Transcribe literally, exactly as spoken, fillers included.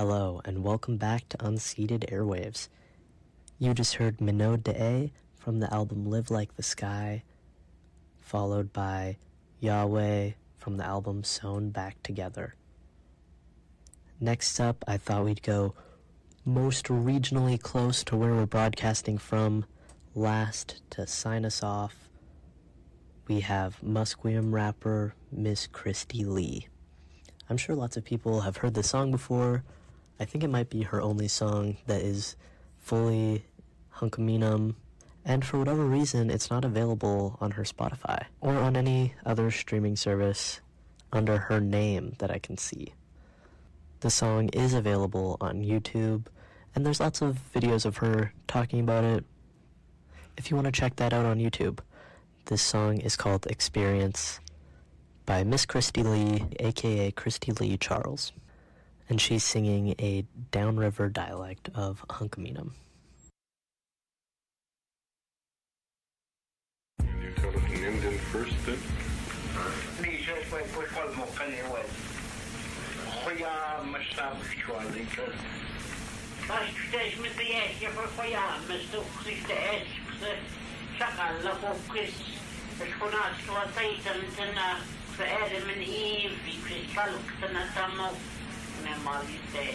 Hello, and welcome back to Unceded Airwaves. You just heard Minot De'e from the album Live Like the Sky, followed by Yahweh from the album Sewn Back Together. Next up, I thought we'd go most regionally close to where we're broadcasting from. Last, to sign us off, we have Musqueam rapper Miss Christy Lee. I'm sure lots of people have heard this song before. I think it might be her only song that is fully Hunkaminam, and for whatever reason, it's not available on her Spotify or on any other streaming service under her name that I can see. The song is available on YouTube, and there's lots of videos of her talking about it. If you want to check that out on YouTube, this song is called Experience by Miss Christy Lee, aka Christy Lee Charles. And she's singing a downriver dialect of Hunkaminam. Can you tell us an Indian first then? Liga foi por como canela. Khoya mashtabshwalika. Mas tu tens me dias que foi khoya, mas tu quiseste que شغل لفوكس شكونات وصيتا تنا فعل من إيه في كل خلق تنا تمو نمالي